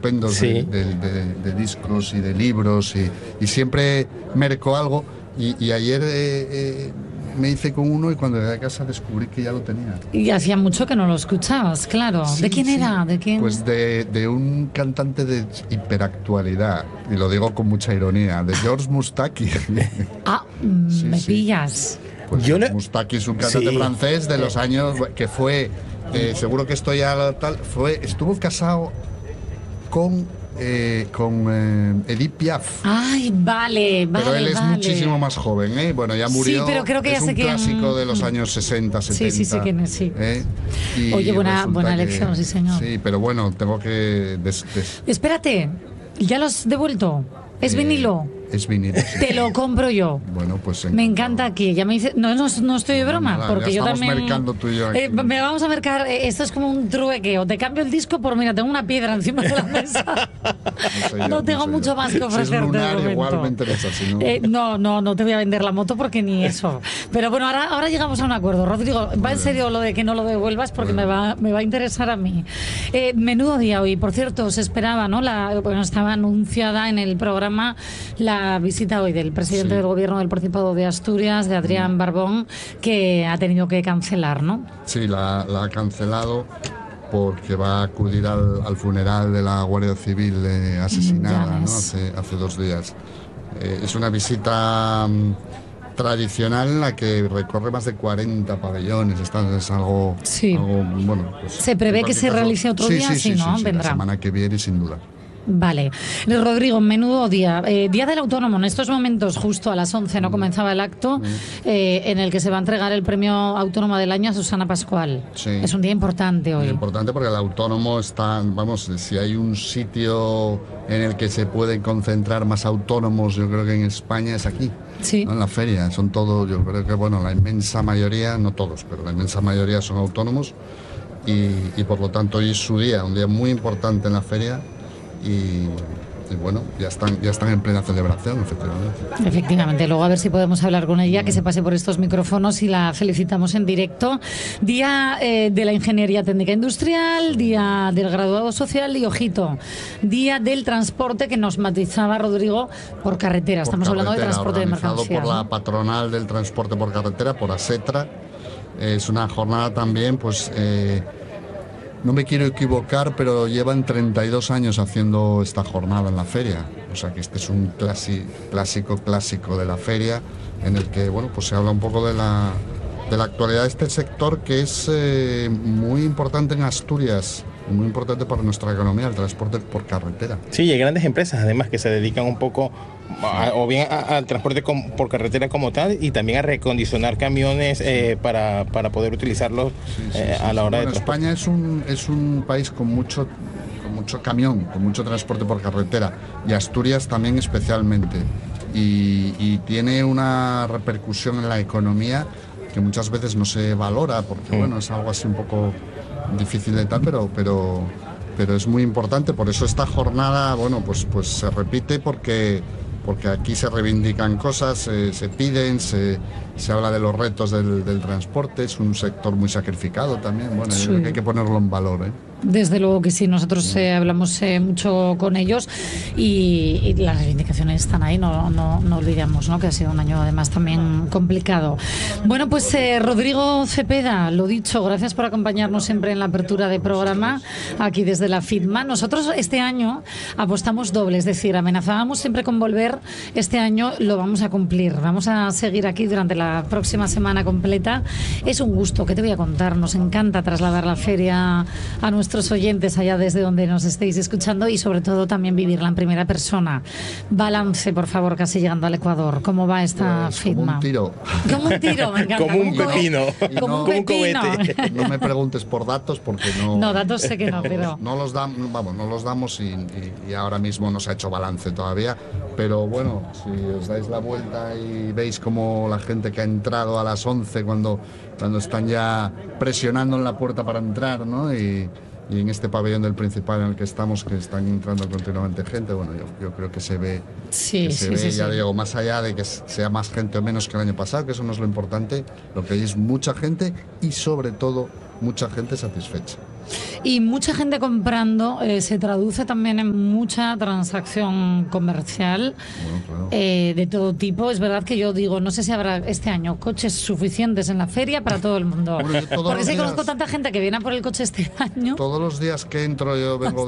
estupendos Sí. de discos y de libros y siempre merco algo y ayer me hice con uno y cuando llegué a casa descubrí que ya lo tenía. Y hacía mucho que no lo escuchabas, claro. Sí, ¿De quién sí. era? ¿De quién? Pues de un cantante de hiperactualidad, y lo digo con mucha ironía, de George Moustaki. Ah, Sí, me sí. pillas. Pues Yo no- Moustaki es un cantante Sí. francés de los años que fue, seguro que esto ya tal, estuvo casado con Edith Piaf. Ay, vale, vale. Pero él es vale. muchísimo más joven, ¿eh? Bueno, ya murió. Sí, pero creo que ya es sé un quién. clásico de los años 60, 70. Sí, sí, sé quién es, sí. Y Oye, buena resulta elección, sí, señor. Sí, pero bueno, tengo que... Espérate, ¿ya lo has devuelto? ¿Es vinilo? Es vinilo. sí. Te lo compro yo. Bueno, pues... Me encanta aquí. Ya me dice, no estoy de broma, nada, porque ya yo estamos también. mercando tú y yo aquí. Me vamos a mercar. Esto es como un trueque. O te cambio el disco por, mira, tengo una piedra encima de la mesa. No tengo mucho más que Si ofrecerte es de lunar, momento. igual me interesa, si no... No te voy a vender la moto porque ni eso. Pero bueno, ahora llegamos a un acuerdo. Rodrigo, va en serio lo de que no lo devuelvas porque me va a interesar a mí. Menudo día hoy. Por cierto, se esperaba, ¿no? Bueno, estaba anunciada en el programa la visita hoy del presidente Sí. del Gobierno del Principado de Asturias, de Adrián Barbón, que ha tenido que cancelar, ¿no? Sí, la ha cancelado porque va a acudir al funeral de la Guardia Civil asesinada, Ya ¿no? ves. Hace 2 días. Es una visita tradicional en la que recorre más de 40 pabellones. Es algo, Sí. bueno, pues, ¿Se prevé en que se cualquier caso- realice otro día? Sí, ¿no? La Vendrá. semana que viene, sin duda. Vale. Rodrigo, menudo día. Día del Autónomo. En estos momentos, justo a las 11, no comenzaba el acto en el que se va a entregar el premio Autónoma del Año a Susana Pascual. Sí. Es un día importante hoy. Es importante porque el autónomo está, vamos, si hay un sitio en el que se pueden concentrar más autónomos, yo creo que en España es aquí, Sí. ¿no? En la feria. Son todos, yo creo que, bueno, la inmensa mayoría, no todos, pero la inmensa mayoría son autónomos y por lo tanto hoy es su día, un día muy importante en la feria y bueno, ya están en plena celebración, efectivamente. Efectivamente, luego a ver si podemos hablar con ella, que se pase por estos micrófonos y la felicitamos en directo. Día de la Ingeniería Técnica Industrial, día del Graduado Social y, ojito, día del transporte que nos matizaba Rodrigo por carretera. Estamos hablando de Carretera, transporte de organizado mercancías. por la ¿no? patronal del transporte por carretera, por ASETRA. Es una jornada también, pues... no me quiero equivocar, pero llevan 32 años haciendo esta jornada en la feria. O sea que este es un clásico de la feria en el que, bueno, pues se habla un poco de la actualidad de este sector que es muy importante en Asturias, muy importante para nuestra economía, el transporte por carretera. Sí, y hay grandes empresas además que se dedican un poco o bien al transporte por carretera como tal y también a recondicionar camiones para poder utilizarlos a la hora de Bueno, transporte. España es un país con mucho camión, con mucho transporte por carretera y Asturias también especialmente y tiene una repercusión en la economía que muchas veces no se valora porque bueno, es algo así un poco difícil de tal, pero es muy importante. Por eso esta jornada, bueno, pues se repite porque aquí se reivindican cosas, se piden, se habla de los retos del transporte. Es un sector muy sacrificado también. Bueno, yo creo que hay que ponerlo en valor, ¿eh? Desde luego que sí, nosotros hablamos mucho con ellos y las reivindicaciones están ahí, no olvidamos, ¿no? Que ha sido un año además también complicado. Bueno, pues Rodrigo Cepeda, lo dicho, gracias por acompañarnos siempre en la apertura de programa aquí desde la FITMA. Nosotros este año apostamos doble, es decir, amenazábamos siempre con volver, este año lo vamos a cumplir, vamos a seguir aquí durante la próxima semana completa. Es un gusto, ¿qué te voy a contar? Nos encanta trasladar la feria a nuestros oyentes allá desde donde nos estéis escuchando y sobre todo también vivirla en primera persona. Balance, por favor, casi llegando al Ecuador. ¿Cómo va esta Pues FITMA? como un tiro. Como un tiro, me encanta. Como un pepino. Como un Como un pepino. cohete. No me preguntes por datos porque no... No, datos sé que no, pero... No los damos y ahora mismo no se ha hecho balance todavía, pero bueno, si os dais la vuelta y veis como la gente que ha entrado a las 11 cuando están ya presionando en la puerta para entrar, ¿no? Y en este pabellón del Principal en el que estamos, que están entrando continuamente gente, bueno, yo creo que se ve, Sí, ya sí. digo, más allá de que sea más gente o menos que el año pasado, que eso no es lo importante, lo que hay es mucha gente y sobre todo mucha gente satisfecha. Y mucha gente comprando se traduce también en mucha transacción comercial de todo tipo. Es verdad que yo digo, no sé si habrá este año coches suficientes en la feria para todo el mundo. Porque sí conozco tanta gente que viene a por el coche este año. Todos los días que entro yo vengo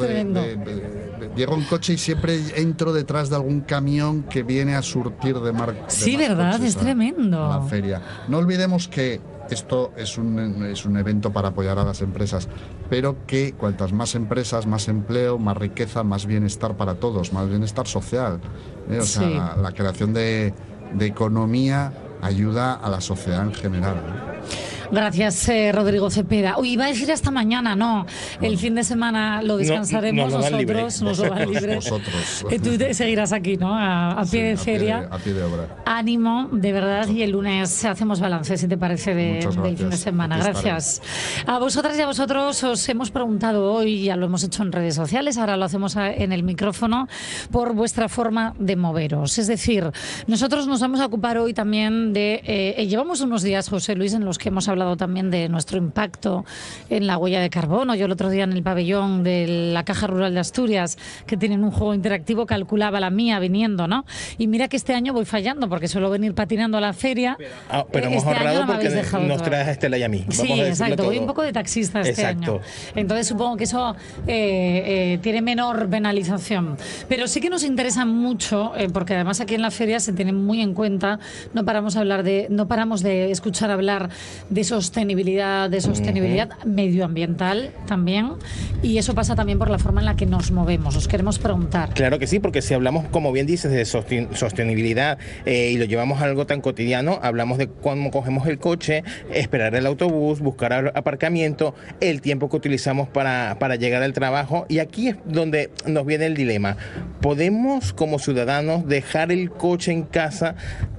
llego en coche y siempre entro detrás de algún camión que viene a surtir de marca. Sí, verdad, es tremendo. A la feria. No olvidemos que esto es un evento para apoyar a las empresas, pero que cuantas más empresas, más empleo, más riqueza, más bienestar para todos, más bienestar social. O sea, la creación de economía ayuda a la sociedad en general, ¿no? Gracias, Rodrigo Cepeda. Uy, iba a decir hasta mañana, no. El fin de semana lo descansaremos nosotros, nos lo dan libre. Vosotros. Tú te seguirás aquí, ¿no? A pie de feria. A pie de obra. Ánimo, de verdad, y el lunes hacemos balance, si te parece, del fin de semana. Gracias. A vosotras y a vosotros os hemos preguntado hoy, ya lo hemos hecho en redes sociales, ahora lo hacemos en el micrófono, por vuestra forma de moveros. Es decir, nosotros nos vamos a ocupar hoy también de... llevamos unos días, José Luis, en los que hemos hablado también de nuestro impacto en la huella de carbono. Yo el otro día en el pabellón de la Caja Rural de Asturias, que tienen un juego interactivo, calculaba la mía viniendo, ¿no? Y mira que este año voy fallando porque suelo venir patinando a la feria. Pero hemos ahorrado porque nos traes a Estela y a mí. Sí, exacto. Voy un poco de taxista este año. Entonces supongo que eso tiene menor penalización. Pero sí que nos interesa mucho, porque además aquí en la feria se tiene muy en cuenta, no paramos de escuchar hablar de sostenibilidad medioambiental también, y eso pasa también por la forma en la que nos movemos. Os queremos preguntar. Claro que sí, porque si hablamos, como bien dices, de sostenibilidad y lo llevamos a algo tan cotidiano, hablamos de cómo cogemos el coche, esperar el autobús, buscar aparcamiento, el tiempo que utilizamos para llegar al trabajo, y aquí es donde nos viene el dilema. ¿Podemos como ciudadanos dejar el coche en casa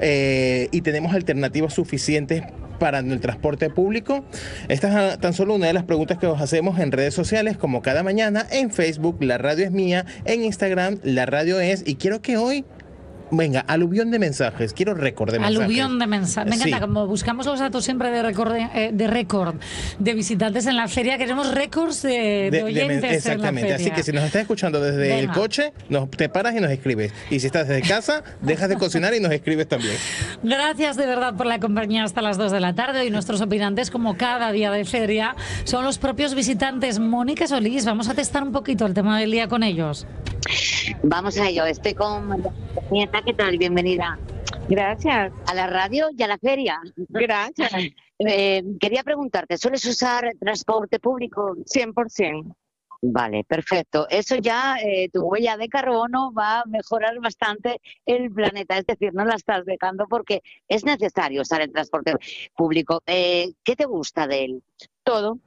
y tenemos alternativas suficientes para el transporte público? Esta es tan solo una de las preguntas que os hacemos en redes sociales, como cada mañana, en Facebook, La Radio es Mía, en Instagram, La Radio es, y quiero que hoy... Venga, aluvión de mensajes. Quiero récord de mensajes. Aluvión de mensajes. Me encanta, como buscamos los datos siempre de récord de visitantes en la feria, queremos récords de oyentes. Exactamente. En la feria. Así que si nos estás escuchando desde el coche, te paras y nos escribes. Y si estás desde casa, dejas de cocinar y nos escribes también. Gracias de verdad por la compañía hasta las 2 de la tarde. Y nuestros opinantes, como cada día de feria, son los propios visitantes. Mónica Solís, vamos a testar un poquito el tema del día con ellos. Vamos a ello. Estoy con Nieta. ¿Qué tal? Bienvenida. Gracias. A la radio y a la feria. Gracias. Quería preguntarte, ¿sueles usar transporte público? 100%. Vale, perfecto. Eso ya, tu huella de carbono va a mejorar bastante el planeta. Es decir, no la estás dejando porque es necesario usar el transporte público. ¿Qué te gusta de él? Todo.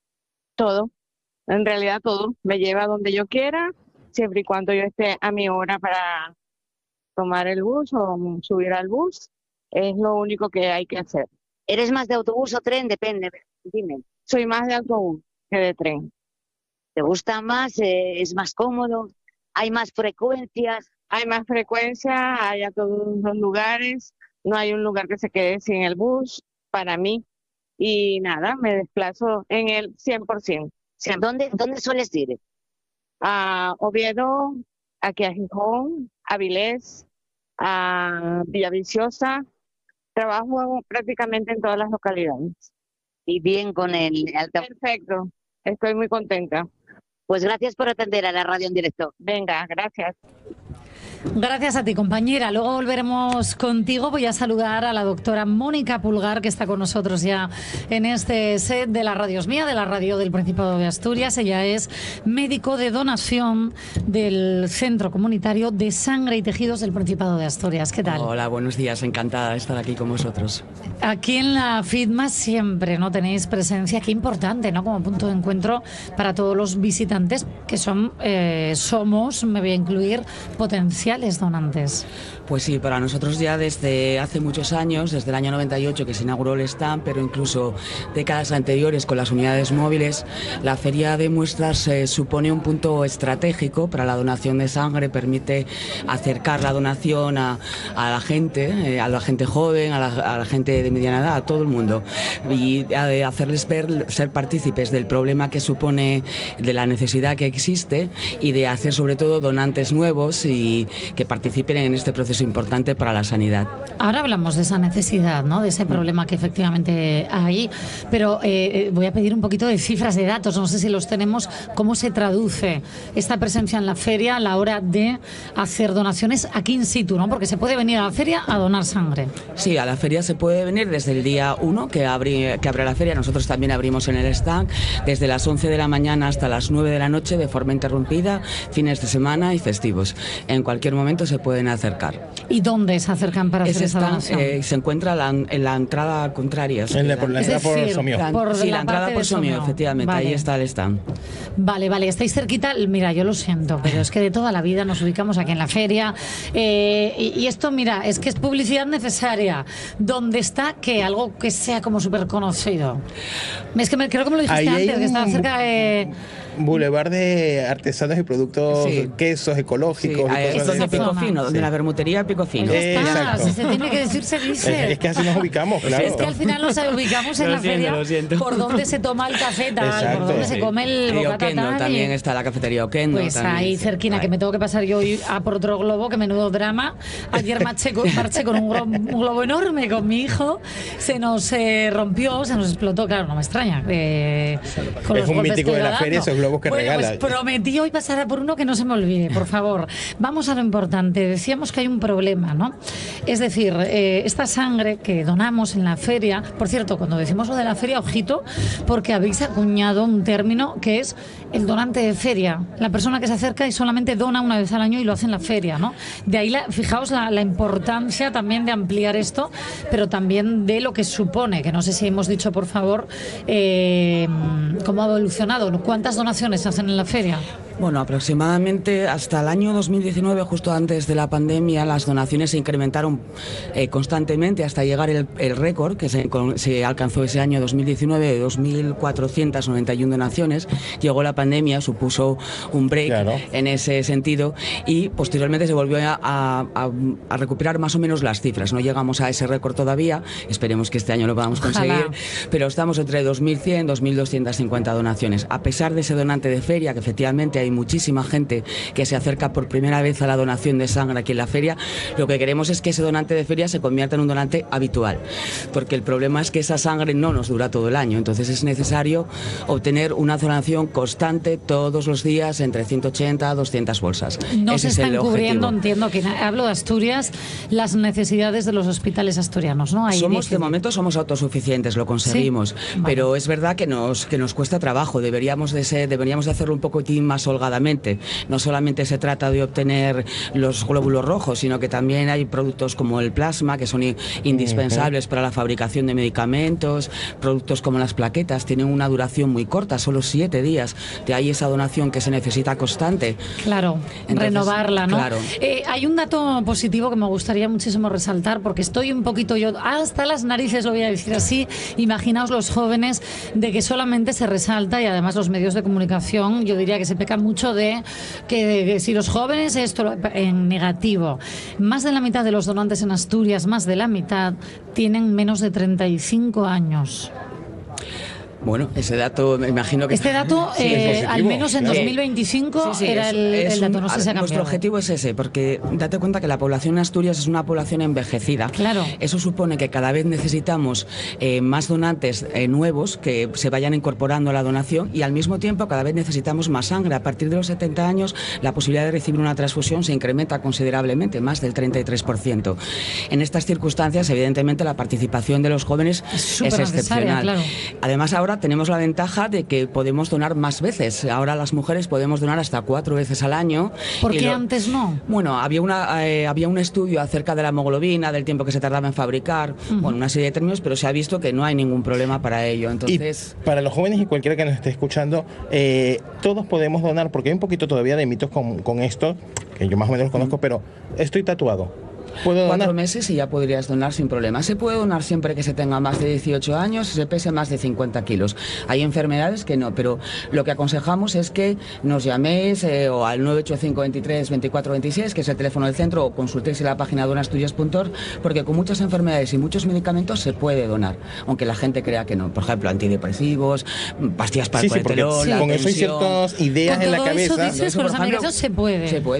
En realidad todo. Me lleva donde yo quiera, siempre y cuando yo esté a mi hora para tomar el bus o subir al bus. Es lo único que hay que hacer. ¿Eres más de autobús o tren? Depende. Dime. Soy más de autobús que de tren. ¿Te gusta más? ¿Es más cómodo? ¿Hay más frecuencias? Hay más frecuencia, hay a todos los lugares. No hay un lugar que se quede sin el bus para mí. Y nada, me desplazo en el 100%. ¿Dónde sueles ir? A Oviedo, aquí a Gijón, a Vilés, a Villaviciosa. Trabajo prácticamente en todas las localidades. Y bien con el... Perfecto, estoy muy contenta. Pues gracias por atender a la radio en directo. Venga, gracias. Gracias a ti, compañera. Luego volveremos contigo. Voy a saludar a la doctora Mónica Pulgar, que está con nosotros ya en este set de la Radio es Mía, de la radio del Principado de Asturias. Ella es médico de donación del Centro Comunitario de Sangre y Tejidos del Principado de Asturias. ¿Qué tal? Hola, buenos días. Encantada de estar aquí con vosotros. Aquí en la FITMA siempre no tenéis presencia. Qué importante, ¿no? Como punto de encuentro para todos los visitantes que somos, me voy a incluir, potenciales potenciales donantes? Pues sí, para nosotros ya desde hace muchos años, desde el año 98 que se inauguró el stand, pero incluso décadas anteriores con las unidades móviles, la feria de muestras supone un punto estratégico para la donación de sangre, permite acercar la donación a la gente joven, a la gente de mediana edad, a todo el mundo, y hacerles ser partícipes del problema que supone, de la necesidad que existe, y de hacer sobre todo donantes nuevos y que participen en este proceso importante para la sanidad. Ahora hablamos de esa necesidad, ¿no? De ese problema que efectivamente hay, pero voy a pedir un poquito de cifras, de datos, no sé si los tenemos. ¿Cómo se traduce esta presencia en la feria a la hora de hacer donaciones aquí in situ, ¿no? Porque se puede venir a la feria a donar sangre. Sí, a la feria se puede venir desde el día 1 que abre la feria. Nosotros también abrimos en el stand desde las 11 de la mañana hasta las 9 de la noche de forma interrumpida, fines de semana y festivos. En cualquier momento se pueden acercar. ¿Y dónde se acercan para hacer esa donación? Se encuentra en la entrada contraria. Por la entrada por Somio. La entrada por Somio, efectivamente. Vale. Ahí está el stand. Vale, estáis cerquita. Mira, yo lo siento, pero es que de toda la vida nos ubicamos aquí en la feria. Y esto, mira, es que es publicidad necesaria. ¿Dónde está algo que sea como súper conocido? Es que creo que me lo dijiste antes, que estaba cerca de... Boulevard de artesanos y productos, quesos ecológicos. Sí, y cosas donde Picofino, donde la bermutería Picofino. Si se tiene que decir, se dice. Es que así nos ubicamos, claro. Es que al final nos ubicamos en la feria por donde se toma el café tal, por donde se come el bocata tal. También está la cafetería Oquendo. Pues también, ahí cerquina, que me tengo que pasar yo hoy a por otro globo, que menudo drama. Ayer marché con un globo enorme con mi hijo, se nos rompió, se nos explotó, claro, no me extraña. Es un mítico de la feria, esos globos que regala. Pues prometí hoy pasar a por uno que no se me olvide, por favor. Vamos a lo importante. Decíamos que hay un problema, ¿no? Es decir, esta sangre que donamos en la feria, por cierto, cuando decimos lo de la feria, ojito, porque habéis acuñado un término que es el donante de feria, la persona que se acerca y solamente dona una vez al año y lo hace en la feria, ¿no? De ahí, fijaos la importancia también de ampliar esto, pero también de lo que supone, que no sé si hemos dicho, por favor, cómo ha evolucionado, cuántas donaciones se hacen en la feria. Bueno, aproximadamente hasta el año 2019, justo antes de la pandemia, las donaciones se incrementaron constantemente hasta llegar el récord que se alcanzó ese año 2019 de 2.491 donaciones. Llegó la pandemia, supuso un break en ese sentido, y posteriormente se volvió a recuperar más o menos las cifras. No llegamos a ese récord todavía, esperemos que este año lo podamos conseguir, pero estamos entre 2.100 y 2.250 donaciones. A pesar de ese donante de feria, que efectivamente hay muchísima gente que se acerca por primera vez a la donación de sangre aquí en la feria, lo que queremos es que ese donante de feria se convierta en un donante habitual, porque el problema es que esa sangre no nos dura todo el año, entonces es necesario obtener una donación constante todos los días entre 180 a 200 bolsas. No Ese se es el están cubriendo, objetivo. entiendo que hablo de Asturias, las necesidades de los hospitales asturianos, ¿no? De momento somos autosuficientes, lo conseguimos, pero es verdad que nos cuesta trabajo, deberíamos de hacerlo un poquitín más holgadamente. No solamente se trata de obtener los glóbulos rojos, sino que también hay productos como el plasma que son indispensables para la fabricación de medicamentos, productos como las plaquetas tienen una duración muy corta, solo 7 días, de ahí esa donación que se necesita constante. Claro, entonces, renovarla, ¿no? Claro. Hay un dato positivo que me gustaría muchísimo resaltar, porque estoy un poquito yo, hasta las narices, lo voy a decir así, imaginaos los jóvenes, de que solamente se resalta, y además los medios de comunicación, yo diría que se peca mucho de que si los jóvenes, esto en negativo. Más de la mitad de los donantes en Asturias, más de la mitad, tienen menos de 35 años. Bueno, ese dato me imagino que... Este dato, al menos en 2025, era el dato, no sé si ha cambiado. Nuestro objetivo es ese, porque date cuenta que la población en Asturias es una población envejecida. Claro. Eso supone que cada vez necesitamos más donantes nuevos que se vayan incorporando a la donación, y al mismo tiempo cada vez necesitamos más sangre. A partir de los 70 años, la posibilidad de recibir una transfusión se incrementa considerablemente, más del 33%. En estas circunstancias, evidentemente, la participación de los jóvenes es excepcional. Claro. Además, ahora tenemos la ventaja de que podemos donar más veces. Ahora las mujeres podemos donar hasta 4 veces al año. ¿Por qué antes no? Bueno, había un estudio acerca de la hemoglobina, del tiempo que se tardaba en fabricar, bueno, una serie de términos, pero se ha visto que no hay ningún problema para ello. Entonces, y para los jóvenes y cualquiera que nos esté escuchando, todos podemos donar, porque hay un poquito todavía de mitos con esto, que yo más o menos los conozco, pero estoy tatuado. ¿Puedo 4 donar? meses y ya podrías donar sin problema. Se puede donar siempre que se tenga más de 18 años y se pese más de 50 kilos. Hay enfermedades que no, pero lo que aconsejamos es que nos llaméis o al 985 23 24 26, que es el teléfono del centro, o consultéis en la página donasturias.org, porque con muchas enfermedades y muchos medicamentos se puede donar, aunque la gente crea que no. Por ejemplo, antidepresivos, pastillas para el porque colesterol, la con eso hay tensión. ciertas ideas Con en la todo eso cabeza. dices, con los Por ejemplo, antidepresivos se puede. Se puede.